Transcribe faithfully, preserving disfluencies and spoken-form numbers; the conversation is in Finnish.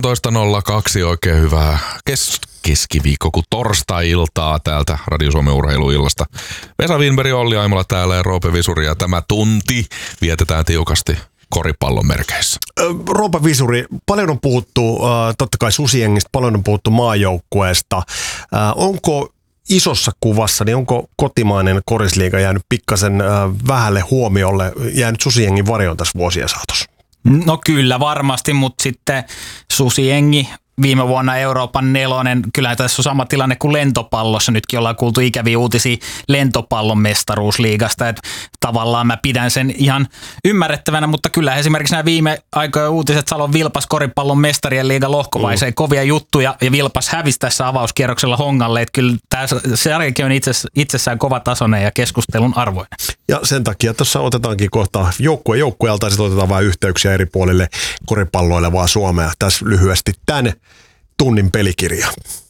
kaksitoista nolla kaksi, oikein hyvää kes- keskiviikko kuin torstai-iltaa täältä Radio Suomen urheiluillasta. Vesa Wienberg, Olli Aimola täällä ja Roope Visuri, ja tämä tunti vietetään tiukasti koripallon merkeissä. Roope Visuri, paljon on puhuttu, totta kai Susiengistä, paljon on puhuttu maajoukkueesta. Onko isossa kuvassa, niin onko kotimainen korisliiga jäänyt pikkasen vähälle huomiolle, jäänyt Susiengin varjoon tässä vuosien saatossa? No kyllä varmasti, mutta sitten Susiengi viime vuonna Euroopan nelonen, kyllä tässä on sama tilanne kuin lentopallossa. Nytkin ollaan kuultu ikäviä uutisia lentopallon mestaruusliigasta. Että tavallaan mä pidän sen ihan ymmärrettävänä, mutta kyllä esimerkiksi nämä viime aikojen uutiset Salon Vilpas koripallon mestarien liiga lohkovaiheeseen, mm. kovia juttuja, ja Vilpas hävisi tässä avauskierroksella Hongalle. Että kyllä tämä sarjakin on itses, itsessään kovatasoinen ja keskustelun arvoinen. Ja sen takia tuossa otetaankin kohta joukkue joukkueelta, ja sitten otetaan vain yhteyksiä eri puolille koripalloilevaa Suomea. Tässä lyhyesti tänne tunnin pelikirja.